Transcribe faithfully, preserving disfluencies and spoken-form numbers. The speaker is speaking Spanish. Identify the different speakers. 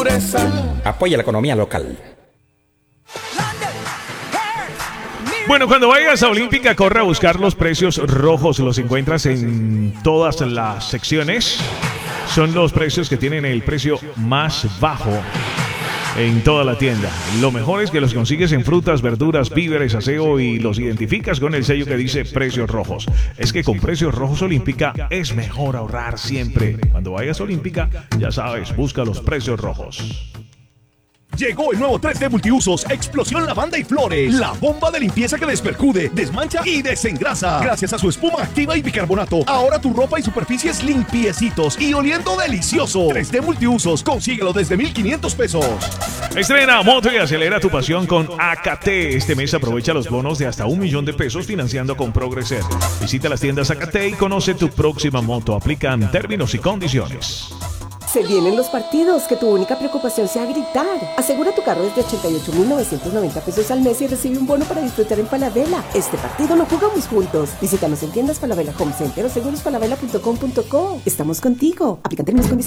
Speaker 1: pureza.
Speaker 2: Apoya la economía local.
Speaker 3: Bueno, cuando vayas a Olímpica, corre a buscar los precios rojos. Los encuentras en todas las secciones. Son los precios que tienen el precio más bajo en toda la tienda. Lo mejor es que los consigues en frutas, verduras, víveres, aseo y los identificas con el sello que dice precios rojos. Es que con precios rojos Olímpica es mejor ahorrar siempre. Cuando vayas a Olímpica, ya sabes, busca los precios rojos.
Speaker 4: Llegó el nuevo tres D Multiusos, Explosión Lavanda y Flores. La bomba de limpieza que despercude, desmancha y desengrasa. Gracias a su espuma activa y bicarbonato, ahora tu ropa y superficies limpiecitos y oliendo delicioso. tres D Multiusos, consíguelo desde mil quinientos pesos.
Speaker 3: Estrena moto y acelera tu pasión con A K T. Este mes aprovecha los bonos de hasta un millón de pesos financiando con Progreser. Visita las tiendas A K T y conoce tu próxima moto. Aplican términos y condiciones.
Speaker 5: Se vienen los partidos, que tu única preocupación sea gritar. Asegura tu carro desde ochenta y ocho mil novecientos noventa pesos al mes y recibe un bono para disfrutar en Falabella. Este partido lo jugamos juntos. Visítanos en tiendas Falabella Home Center o seguros falabella punto com punto co. Estamos contigo. Aplican términos y condiciones.